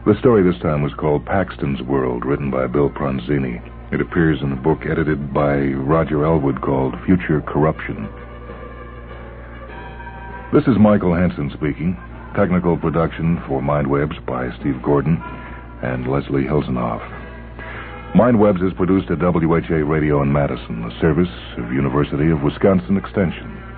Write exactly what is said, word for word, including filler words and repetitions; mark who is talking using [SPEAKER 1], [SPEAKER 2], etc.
[SPEAKER 1] The story this time was called Paxton's World, written by Bill Pronzini. It appears in a book edited by Roger Elwood called Future Corruption. This is Michael Hansen speaking. Technical production for Mindwebs by Steve Gordon and Leslie Hilsenoff. Mindwebs is produced at W H A Radio in Madison, a service of University of Wisconsin Extension.